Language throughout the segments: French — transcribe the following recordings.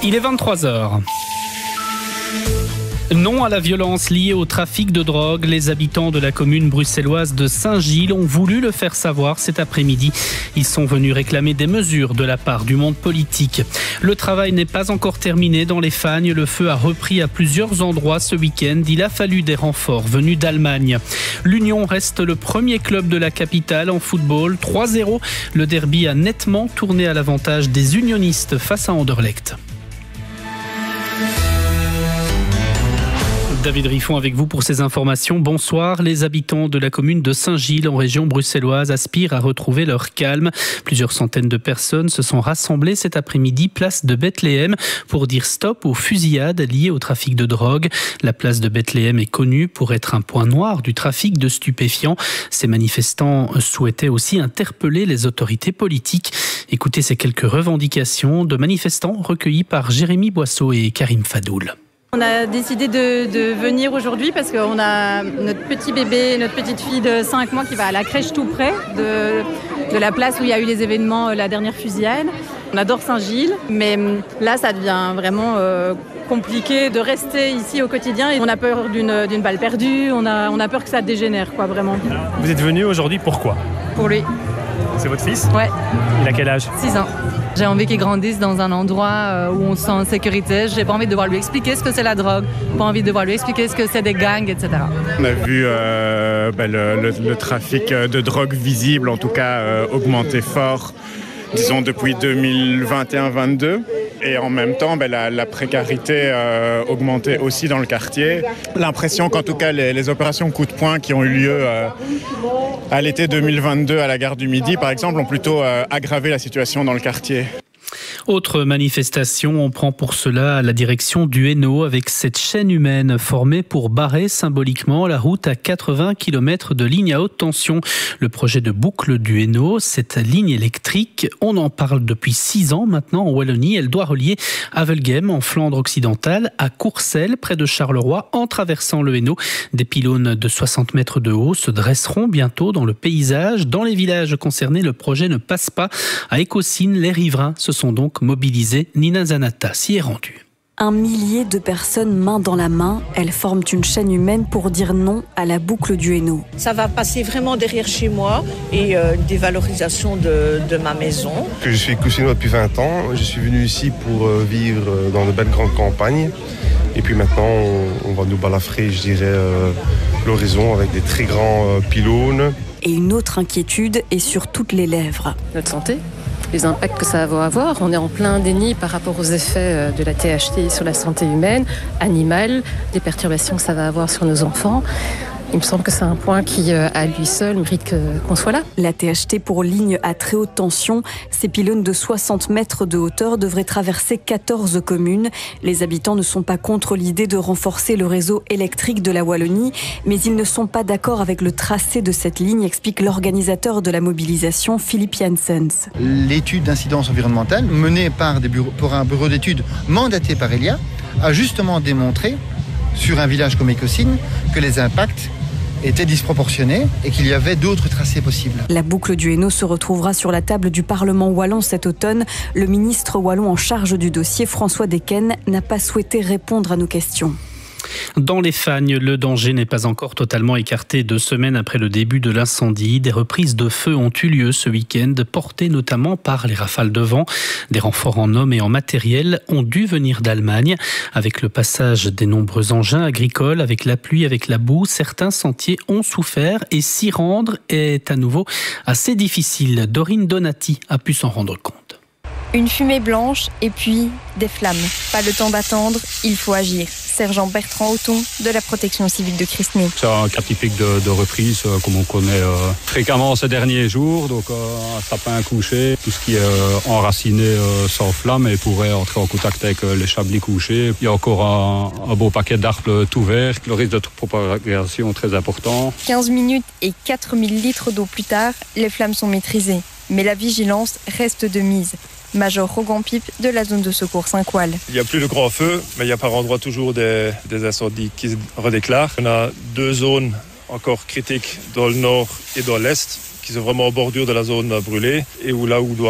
Il est 23h. Non à la violence liée au trafic de drogue. Les habitants de la commune bruxelloise de Saint-Gilles ont voulu le faire savoir cet après-midi. Ils sont venus réclamer des mesures de la part du monde politique. Le travail n'est pas encore terminé dans les Fagnes. Le feu a repris à plusieurs endroits ce week-end. Il a fallu des renforts venus d'Allemagne. L'Union reste le premier club de la capitale en football. 3-0. Le derby a nettement tourné à l'avantage des unionistes face à Anderlecht. David Riffon avec vous pour ces informations. Bonsoir. Les habitants de la commune de Saint-Gilles en région bruxelloise aspirent à retrouver leur calme. Plusieurs centaines de personnes se sont rassemblées cet après-midi place de Bethléem pour dire stop aux fusillades liées au trafic de drogue. La place de Bethléem est connue pour être un point noir du trafic de stupéfiants. Ces manifestants souhaitaient aussi interpeller les autorités politiques. Écoutez ces quelques revendications de manifestants recueillis par Jérémy Boisseau et Karim Fadoul. On a décidé de venir aujourd'hui parce qu'on a notre petit bébé, notre petite fille de 5 mois qui va à la crèche tout près de la place où il y a eu les événements, la dernière fusillade. On adore Saint-Gilles, mais là ça devient vraiment compliqué de rester ici au quotidien. Et on a peur d'une balle perdue, on a peur que ça dégénère, quoi, vraiment. Vous êtes venu aujourd'hui pourquoi ? Pour lui. C'est votre fils ? Ouais. Il a quel âge ? 6 ans. J'ai envie qu'il grandisse dans un endroit où on se sent en sécurité. J'ai pas envie de devoir lui expliquer ce que c'est la drogue, pas envie de devoir lui expliquer ce que c'est des gangs, etc. On a vu le trafic de drogue visible, en tout cas, augmenter fort, disons depuis 2021-22. Et en même temps, la précarité augmentait aussi dans le quartier. L'impression qu'en tout cas, les opérations coup de poing qui ont eu lieu à l'été 2022 à la gare du Midi, par exemple, ont plutôt aggravé la situation dans le quartier. Autre manifestation, on prend pour cela la direction du Hainaut avec cette chaîne humaine formée pour barrer symboliquement la route à 80 km de ligne à haute tension. Le projet de boucle du Hainaut, cette ligne électrique, on en parle depuis 6 ans maintenant en Wallonie. Elle doit relier Avelgem en Flandre occidentale à Courcelles près de Charleroi en traversant le Hainaut. Des pylônes de 60 mètres de haut se dresseront bientôt dans le paysage. Dans les villages concernés, le projet ne passe pas. À Écosine, les riverains se sont donc mobilisés. Nina Zanata s'y est rendue. 1 millier de personnes main dans la main, elles forment une chaîne humaine pour dire non à la boucle du Hainaut. Ça va passer vraiment derrière chez moi et une dévalorisation de ma maison. Je suis coussinois depuis 20 ans, je suis venu ici pour vivre dans de belles grandes campagnes et puis maintenant on va nous balafrer, je dirais, l'horizon avec des très grands pylônes. Et une autre inquiétude est sur toutes les lèvres. Notre santé, les impacts que ça va avoir. On est en plein déni par rapport aux effets de la THC sur la santé humaine, animale, des perturbations que ça va avoir sur nos enfants. Il me semble que c'est un point qui, à lui seul, mérite qu'on soit là. La THT pour ligne à très haute tension, ces pylônes de 60 mètres de hauteur devraient traverser 14 communes. Les habitants ne sont pas contre l'idée de renforcer le réseau électrique de la Wallonie, mais ils ne sont pas d'accord avec le tracé de cette ligne, explique l'organisateur de la mobilisation, Philippe Janssens. L'étude d'incidence environnementale menée par un bureau d'études mandaté par Elia a justement démontré sur un village comme Écosine que les impacts étaient disproportionnés et qu'il y avait d'autres tracés possibles. La boucle du Hainaut se retrouvera sur la table du Parlement wallon cet automne. Le ministre wallon en charge du dossier, François Decken, n'a pas souhaité répondre à nos questions. Dans les Fagnes, le danger n'est pas encore totalement écarté. 2 semaines après le début de l'incendie, des reprises de feu ont eu lieu ce week-end, portées notamment par les rafales de vent. Des renforts en hommes et en matériel ont dû venir d'Allemagne. Avec le passage des nombreux engins agricoles, avec la pluie, avec la boue, certains sentiers ont souffert et s'y rendre est à nouveau assez difficile. Dorine Donati a pu s'en rendre compte. Une fumée blanche et puis des flammes. Pas le temps d'attendre, il faut agir. Sergent Bertrand Auton de la protection civile de Christny. C'est un cas typique de reprise comme on connaît fréquemment ces derniers jours. Donc un sapin couché, tout ce qui est enraciné s'enflamme et pourrait entrer en contact avec les chablis couchés. Il y a encore un beau paquet d'arbres tout verts, le risque de propagation très important. 15 minutes et 4000 litres d'eau plus tard, les flammes sont maîtrisées. Mais la vigilance reste de mise. Major Rogan Pipe de la zone de secours Saint-Coal. Il n'y a plus de grands feux, mais il y a par endroits toujours des incendies qui se redéclarent. On a 2 zones encore critiques dans le nord et dans l'est, qui sont vraiment en bordure de la zone brûlée, et où là où doit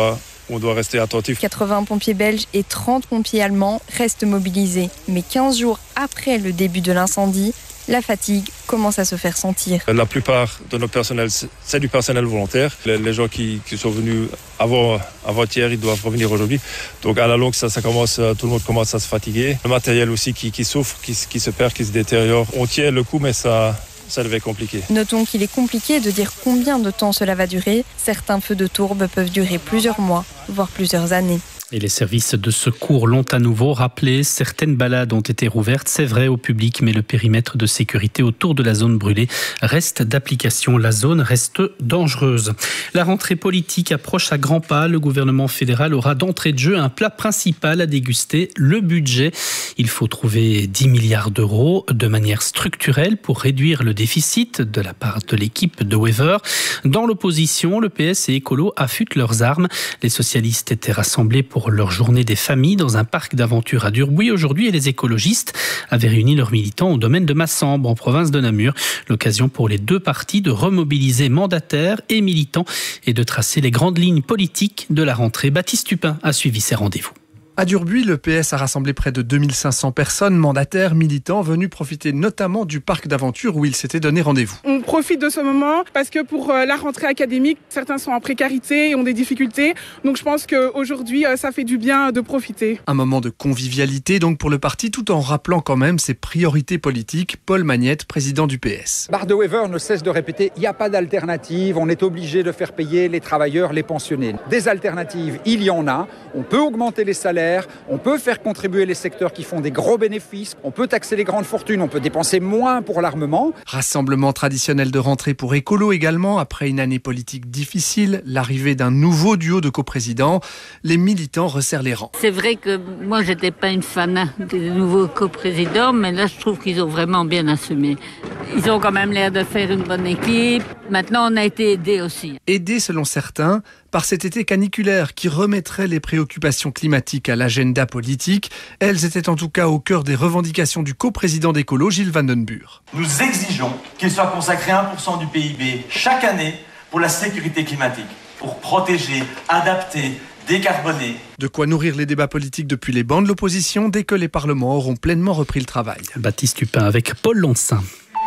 on doit rester attentif. 80 pompiers belges et 30 pompiers allemands restent mobilisés. Mais 15 jours après le début de l'incendie, la fatigue commence à se faire sentir. La plupart de nos personnels, c'est du personnel volontaire. Les gens qui sont venus avant-hier, ils doivent revenir aujourd'hui. Donc à la longue, ça commence, tout le monde commence à se fatiguer. Le matériel aussi qui souffre, qui se perd, qui se détériore. On tient le coup, mais ça devait être compliqué. Notons qu'il est compliqué de dire combien de temps cela va durer. Certains feux de tourbe peuvent durer plusieurs mois, voire plusieurs années. Et les services de secours l'ont à nouveau rappelé. Certaines balades ont été rouvertes, c'est vrai, au public, mais le périmètre de sécurité autour de la zone brûlée reste d'application. La zone reste dangereuse. La rentrée politique approche à grands pas. Le gouvernement fédéral aura d'entrée de jeu un plat principal à déguster, le budget. Il faut trouver 10 milliards d'euros de manière structurelle pour réduire le déficit de la part de l'équipe de Wever. Dans l'opposition, le PS et Écolo affûtent leurs armes. Les socialistes étaient rassemblés pour leur journée des familles dans un parc d'aventure à Durbuy aujourd'hui et les écologistes avaient réuni leurs militants au domaine de Massembre en province de Namur. L'occasion pour les deux partis de remobiliser mandataires et militants et de tracer les grandes lignes politiques de la rentrée. Baptiste Tupin a suivi ces rendez-vous. À Durbuy, le PS a rassemblé près de 2500 personnes, mandataires, militants, venus profiter notamment du parc d'aventure où ils s'étaient donné rendez-vous. On profite de ce moment parce que pour la rentrée académique, certains sont en précarité et ont des difficultés. Donc je pense qu'aujourd'hui, ça fait du bien de profiter. Un moment de convivialité donc pour le parti, tout en rappelant quand même ses priorités politiques. Paul Magnette, président du PS. Bart de Wever ne cesse de répéter, il n'y a pas d'alternative, on est obligé de faire payer les travailleurs, les pensionnés. Des alternatives, il y en a. On peut augmenter les salaires. On peut faire contribuer les secteurs qui font des gros bénéfices, on peut taxer les grandes fortunes, on peut dépenser moins pour l'armement. Rassemblement traditionnel de rentrée pour Écolo également, après une année politique difficile, l'arrivée d'un nouveau duo de coprésidents, les militants resserrent les rangs. C'est vrai que moi j'étais pas une fan des nouveaux coprésidents, mais là je trouve qu'ils ont vraiment bien assumé. Ils ont quand même l'air de faire une bonne équipe. Maintenant on a été aidés aussi. Aidés selon certains par cet été caniculaire qui remettrait les préoccupations climatiques à l'agenda politique. Elles étaient en tout cas au cœur des revendications du coprésident d'Écolo, Gilles Vandenbuur. Nous exigeons qu'il soit consacré 1% du PIB chaque année pour la sécurité climatique, pour protéger, adapter, décarboner. De quoi nourrir les débats politiques depuis les bancs de l'opposition dès que les parlements auront pleinement repris le travail. Baptiste Tupin avec Paul Loncin.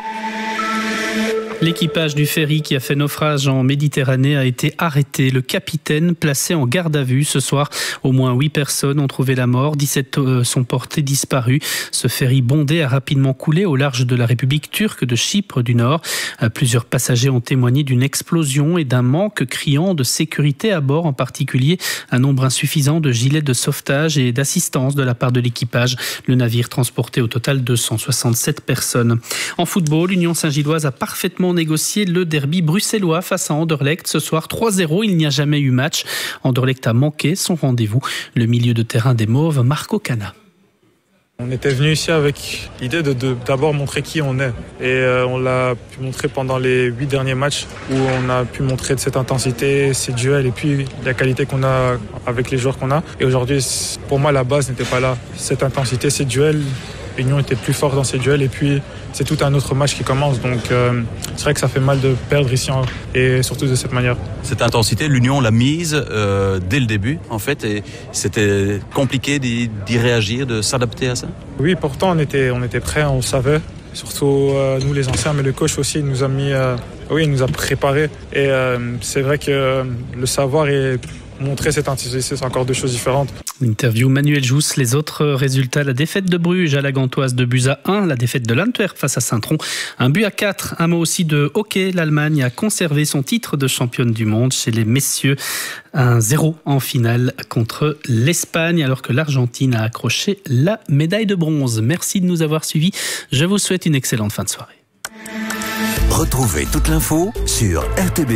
L'équipage du ferry qui a fait naufrage en Méditerranée a été arrêté. Le capitaine placé en garde à vue ce soir. Au moins 8 personnes ont trouvé la mort. 17 sont portées disparues. Ce ferry bondé a rapidement coulé au large de la République turque de Chypre du Nord. Plusieurs passagers ont témoigné d'une explosion et d'un manque criant de sécurité à bord, en particulier un nombre insuffisant de gilets de sauvetage et d'assistance de la part de l'équipage. Le navire transportait au total 267 personnes. En football, l'Union Saint-Gilloise a parfaitement négocié le derby bruxellois face à Anderlecht. Ce soir, 3-0, il n'y a jamais eu match. Anderlecht a manqué son rendez-vous. Le milieu de terrain des Mauves, Marco Cana. On était venu ici avec l'idée de d'abord montrer qui on est. Et on l'a pu montrer pendant les 8 derniers matchs où on a pu montrer de cette intensité, ces duels et puis la qualité qu'on a avec les joueurs qu'on a. Et aujourd'hui, pour moi, la base n'était pas là. Cette intensité, ces duels, l'Union était plus fort dans ces duels et puis c'est tout un autre match qui commence. Donc c'est vrai que ça fait mal de perdre ici et surtout de cette manière. Cette intensité, l'Union l'a mise dès le début en fait et c'était compliqué d'y réagir, de s'adapter à ça. Oui, pourtant on était prêts, on le savait. Surtout nous les anciens, mais le coach aussi nous a mis, il nous a préparés. Et c'est vrai que le savoir et montrer cette intensité, c'est encore deux choses différentes. Interview Manuel Jousse. Les autres résultats, la défaite de Bruges à la Gantoise de buts à 1, la défaite de l'Antwerp face à Saint-Tron, un but à 4. Un mot aussi de hockey. L'Allemagne a conservé son titre de championne du monde chez les messieurs. 1-0 en finale contre l'Espagne, alors que l'Argentine a accroché la médaille de bronze. Merci de nous avoir suivis. Je vous souhaite une excellente fin de soirée. Retrouvez toute l'info sur RTB.